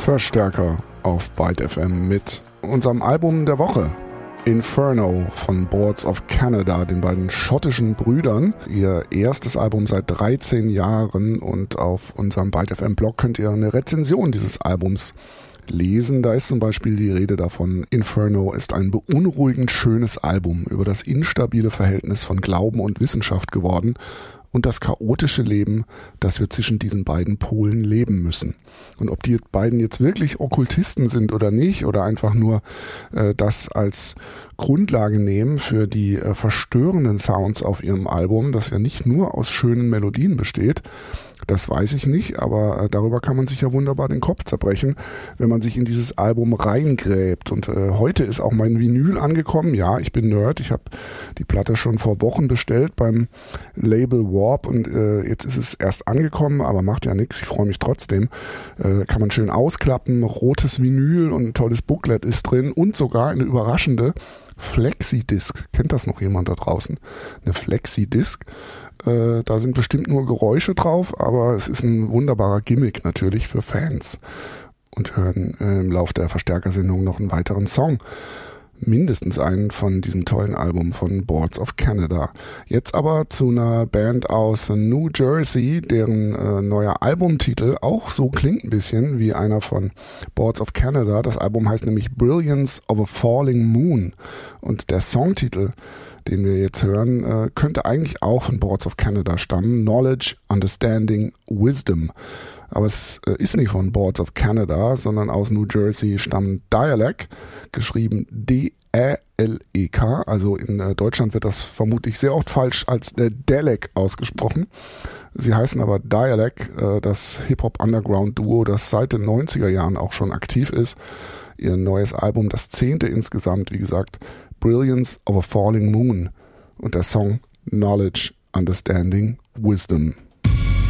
Verstärker auf Byte FM mit unserem Album der Woche. Inferno von Boards of Canada, den beiden schottischen Brüdern. Ihr erstes Album seit 13 Jahren und auf unserem Byte FM Blog könnt ihr eine Rezension dieses Albums lesen. Da ist zum Beispiel die Rede davon, Inferno ist ein beunruhigend schönes Album über das instabile Verhältnis von Glauben und Wissenschaft geworden und das chaotische Leben, das wir zwischen diesen beiden Polen leben müssen. Und ob die beiden jetzt wirklich Okkultisten sind oder nicht oder einfach nur das als Grundlage nehmen für die verstörenden Sounds auf ihrem Album, das ja nicht nur aus schönen Melodien besteht, das weiß ich nicht, aber darüber kann man sich ja wunderbar den Kopf zerbrechen, wenn man sich in dieses Album reingräbt. Und heute ist auch mein Vinyl angekommen. Ja, ich bin Nerd. Ich habe die Platte schon vor Wochen bestellt beim Label Warp und jetzt ist es erst angekommen, aber macht ja nichts. Ich freue mich trotzdem. Kann man schön ausklappen. Rotes Vinyl und ein tolles Booklet ist drin und sogar eine überraschende Flexi-Disc. Kennt das noch jemand da draußen? Eine Flexi-Disc. Da sind bestimmt nur Geräusche drauf, aber es ist ein wunderbarer Gimmick natürlich für Fans. Und hören im Lauf der Verstärkersendung noch einen weiteren Song. Mindestens einen von diesem tollen Album von Boards of Canada. Jetzt aber zu einer Band aus New Jersey, deren neuer Albumtitel auch so klingt ein bisschen wie einer von Boards of Canada. Das Album heißt nämlich Brilliance of a Falling Moon. Und der Songtitel, den wir jetzt hören, könnte eigentlich auch von Boards of Canada stammen. Knowledge, Understanding, Wisdom. Aber es ist nicht von Boards of Canada, sondern aus New Jersey stammen Dialek, geschrieben D-E-L-E-K. Also in Deutschland wird das vermutlich sehr oft falsch als Dalek ausgesprochen. Sie heißen aber Dialek, das Hip-Hop-Underground-Duo, das seit den 90er Jahren auch schon aktiv ist. Ihr neues Album, das 10. insgesamt, wie gesagt, Brilliance of a Falling Moon und der Song Knowledge, Understanding, Wisdom.